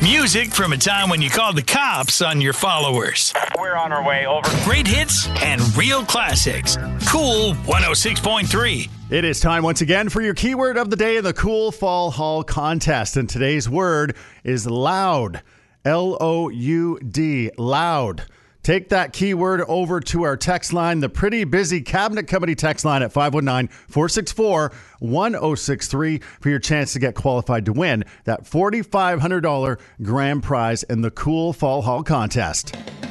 Music from a time when you called the cops on your followers. We're on our way, over. Great hits and real classics. Cool 106.3. It is time once again for your keyword of the day in the Cool Fall Hall contest. And today's word is loud. L-O-U-D. Loud. Take that keyword over to our text line, the Pretty Busy Cabinet Company text line at 519-464-1063 for your chance to get qualified to win that $4,500 grand prize in the Cool Fall Hall contest.